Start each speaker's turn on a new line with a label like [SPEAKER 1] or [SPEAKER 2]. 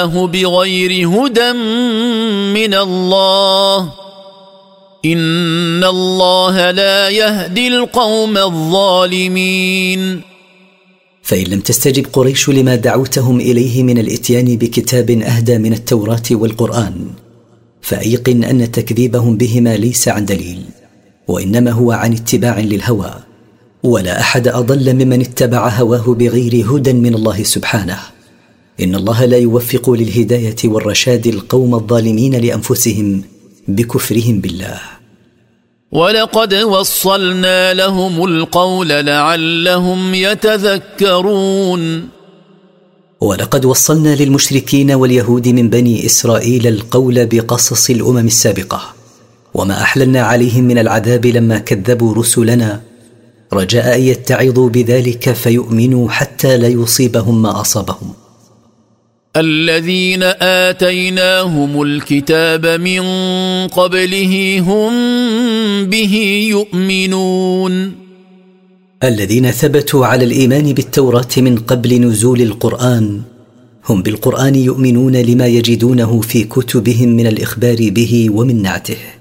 [SPEAKER 1] بغير هدى من الله إن الله لا يهدي القوم الظالمين.
[SPEAKER 2] فإن لم تستجب قريش لما دعوتهم إليه من الإتيان بكتاب أهدى من التوراة والقرآن، فأيقن أن تكذيبهم بهما ليس عن دليل، وإنما هو عن اتباع للهوى، ولا أحد أضل ممن اتبع هواه بغير هدى من الله سبحانه. إن الله لا يوفق للهداية والرشاد القوم الظالمين لأنفسهم بكفرهم بالله.
[SPEAKER 1] ولقد وصلنا لهم القول لعلهم يتذكرون.
[SPEAKER 2] ولقد وصلنا للمشركين واليهود من بني إسرائيل القول بقصص الأمم السابقة، وما أحللنا عليهم من العذاب لما كذبوا رسلنا، رجاء أن يتعظوا بذلك فيؤمنوا حتى لا يصيبهم ما أصابهم.
[SPEAKER 1] الذين آتيناهم الكتاب من قبله هم به يؤمنون.
[SPEAKER 2] الذين ثبتوا على الإيمان بالتوراة من قبل نزول القرآن هم بالقرآن يؤمنون لما يجدونه في كتبهم من الإخبار به ومن نعته.